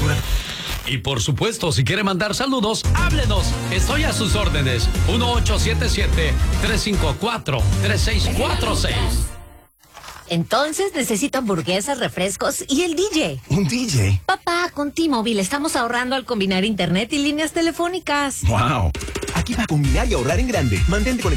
Y por supuesto, si quiere mandar saludos, háblenos. Estoy a sus órdenes. 1877-354-3646. Entonces necesito hamburguesas, refrescos y el DJ. ¿Un DJ? Papá, con T-Mobile estamos ahorrando al combinar internet y líneas telefónicas. ¡Wow! Aquí va a combinar y ahorrar en grande. Mantente conectado